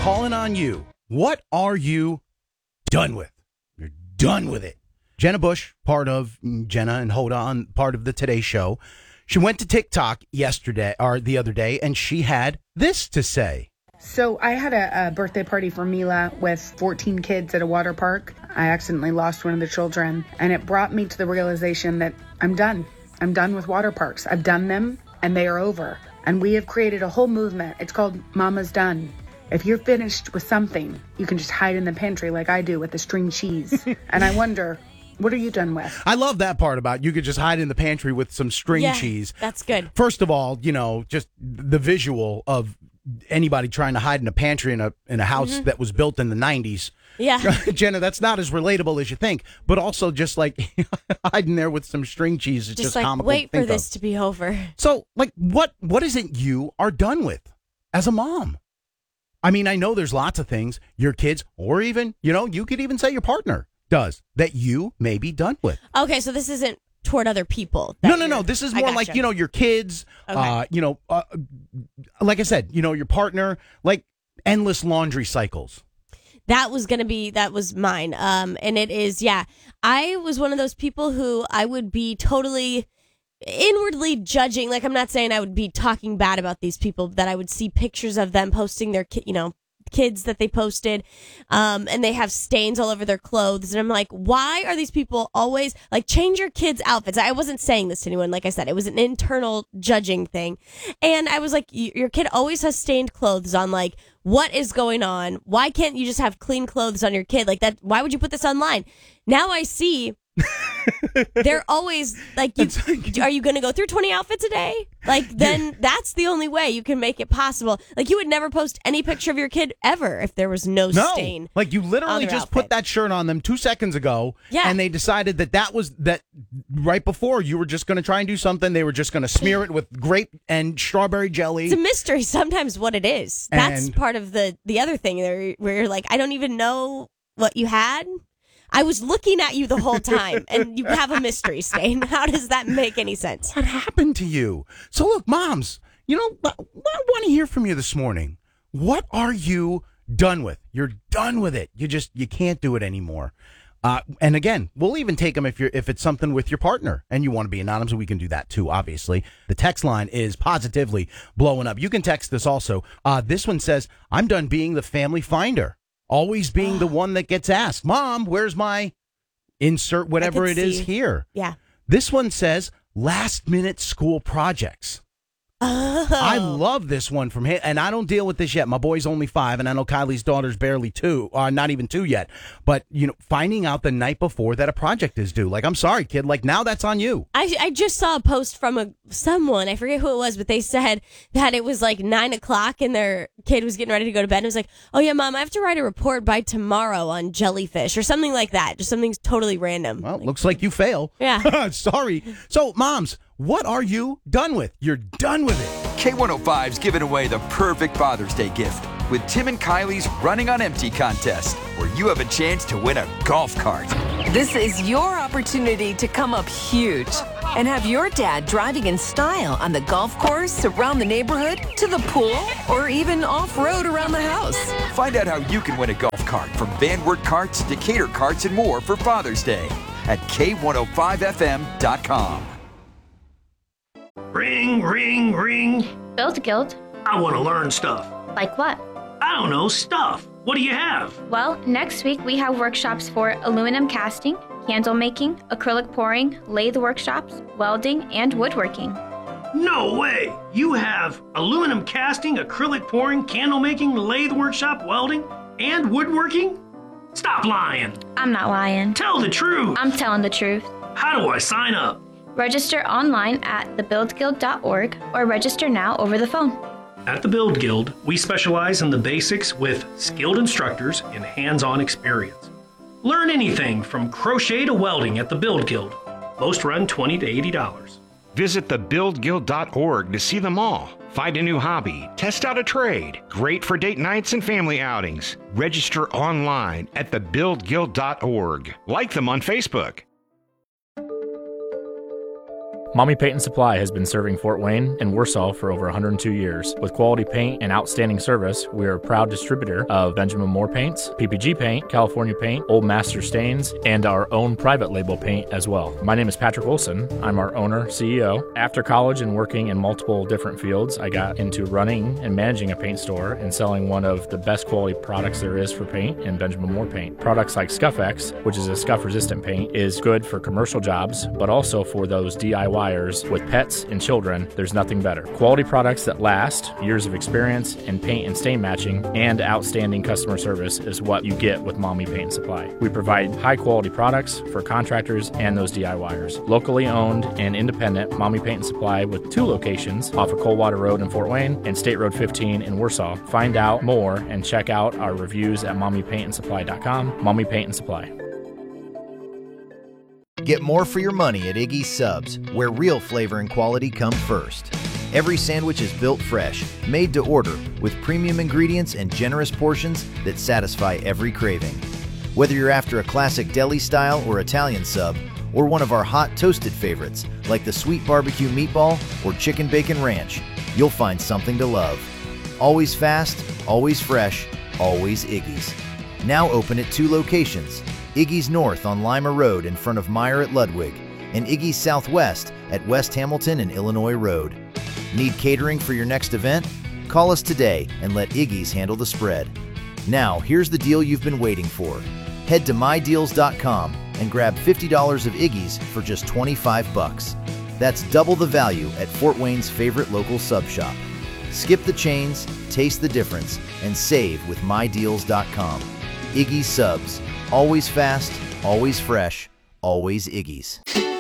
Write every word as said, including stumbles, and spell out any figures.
calling on you. What are you done with? You're done with it. Jenna Bush, part of Jenna and Hoda on part of the Today Show. She went to TikTok yesterday or the other day, and she had this to say. So I had a, a birthday party for Mila with fourteen kids at a water park. I accidentally lost one of the children, and it brought me to the realization that I'm done. I'm done with water parks. I've done them, and they are over. And we have created a whole movement. It's called Mama's Done. If you're finished with something, you can just hide in the pantry like I do with the string cheese. And I wonder, what are you done with? I love that part about you could just hide in the pantry with some string yeah, cheese. That's good. First of all, you know, just the visual of anybody trying to hide in a pantry in a in a house mm-hmm. that was built in the nineties. Yeah. Jenna, that's not as relatable as you think. But also just like hiding there with some string cheese is just, just like, comical. Wait to think for this of. to be over. So, like, what what is it you are done with as a mom? I mean, I know there's lots of things your kids, or even, you know, you could even say your partner does that you may be done with. Okay, so this isn't toward other people. No, no, no. This is more like, you know, your kids, okay. uh, you know, uh, like I said, you know, your partner, like endless laundry cycles. That was going to be, that was mine. Um, and it is, yeah, I was one of those people who I would be totally inwardly judging. Like, I'm not saying I would be talking bad about these people, that I would see pictures of them posting their, ki- you know, kids that they posted, um, and they have stains all over their clothes. And I'm like, why are these people always like, change your kids' outfits? I wasn't saying this to anyone. Like I said, it was an internal judging thing. And I was like, your kid always has stained clothes on. Like, what is going on? Why can't you just have clean clothes on your kid? Like that. Why would you put this online? Now I see they're always like, you, like, are you going to go through twenty outfits a day? Like, then that's the only way you can make it possible. Like, you would never post any picture of your kid ever if there was no, no. stain. Like, you literally just outfit. put that shirt on them two seconds ago, yeah. and they decided that that was that right before you were just going to try and do something. They were just going to smear it with grape and strawberry jelly. It's a mystery sometimes what it is. That's and, part of the, the other thing where, where you're like, I don't even know what you had. I was looking at you the whole time, and you have a mystery stain. How does that make any sense? What happened to you? So look, moms, you know, I want to hear from you this morning. What are you done with? You're done with it. You just, you can't do it anymore. Uh, and again, we'll even take them if you're if it's something with your partner and you want to be anonymous. We can do that too, obviously. The text line is positively blowing up. You can text this also. Uh, this one says, I'm done being the family finder. Always being the one that gets asked, Mom, where's my insert whatever it is see. here? Yeah. This one says last minute school projects. Oh. I love this one from him, and I don't deal with this yet. My boy's only five, and I know Kylie's daughter's barely two, uh, not even two yet. But, you know, finding out the night before that a project is due. Like, I'm sorry, kid. Like, now that's on you. I, I just saw a post from a someone, I forget who it was, but they said that it was like nine o'clock and their kid was getting ready to go to bed. And it was like, oh, yeah, Mom, I have to write a report by tomorrow on jellyfish or something like that. Just something totally random. Well, like, looks like you fail. Yeah. Sorry. So, moms, what are you done with? You're done with it. K one oh five's giving away the perfect Father's Day gift with Tim and Kylie's Running on Empty contest, where you have a chance to win a golf cart. This is your opportunity to come up huge and have your dad driving in style on the golf course, around the neighborhood, to the pool, or even off-road around the house. Find out how you can win a golf cart from Van Wert Carts, Decatur Carts, and more for Father's Day at K one oh five F M dot com. Ring, ring, ring. Build Guild. I want to learn stuff. Like what? I don't know, stuff. What do you have? Well, next week we have workshops for aluminum casting, candle making, acrylic pouring, lathe workshops, welding, and woodworking. No way! You have aluminum casting, acrylic pouring, candle making, lathe workshop, welding, and woodworking? Stop lying. I'm not lying. Tell the truth. I'm telling the truth. How do I sign up? Register online at the build guild dot org or register now over the phone. At the Build Guild, we specialize in the basics with skilled instructors and hands-on experience. Learn anything from crochet to welding at the Build Guild. Most run twenty to eighty dollars. Visit the build guild dot org to see them all. Find a new hobby, test out a trade. Great for date nights and family outings. Register online at the build guild dot org. Like them on Facebook. Mommy Paint and Supply has been serving Fort Wayne and Warsaw for over one hundred two years. With quality paint and outstanding service, we are a proud distributor of Benjamin Moore paints, P P G paint, California paint, Old Master stains, and our own private label paint as well. My name is Patrick Olson. I'm our owner, C E O. After college and working in multiple different fields, I got into running and managing a paint store and selling one of the best quality products there is for paint in Benjamin Moore paint. Products like Scuff-X, which is a scuff-resistant paint, is good for commercial jobs, but also for those DIYers with pets and children. There's nothing better. Quality products that last, years of experience in paint and stain matching, and outstanding customer service is what you get with Mommy Paint and Supply. We provide high-quality products for contractors and those DIYers. Locally owned and independent Mommy Paint and Supply with two locations off of Coldwater Road in Fort Wayne and State Road fifteen in Warsaw. Find out more and check out our reviews at mommy paint and supply dot com. Mommy Paint and Supply. Get more for your money at Iggy's Subs, where real flavor and quality come first. Every sandwich is built fresh, made to order, with premium ingredients and generous portions that satisfy every craving. Whether you're after a classic deli style or Italian sub, or one of our hot toasted favorites like the sweet barbecue meatball or chicken bacon ranch, you'll find something to love. Always fast, always fresh, always Iggy's. Now open at two locations, Iggy's North on Lima Road in front of Meyer at Ludwig, and Iggy's Southwest at West Hamilton and Illinois Road. Need catering for your next event? Call us today and let Iggy's handle the spread. Now, here's the deal you've been waiting for. Head to my deals dot com and grab fifty dollars of Iggy's for just twenty-five bucks. That's double the value at Fort Wayne's favorite local sub shop. Skip the chains, taste the difference, and save with my deals dot com. Iggy's Subs. Always fast, always fresh, always Iggy's.